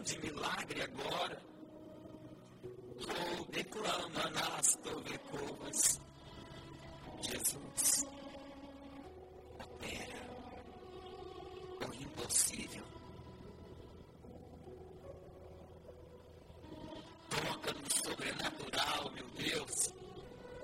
grande milagre agora. Oh, declama nas tovecovas, Jesus, opera o impossível.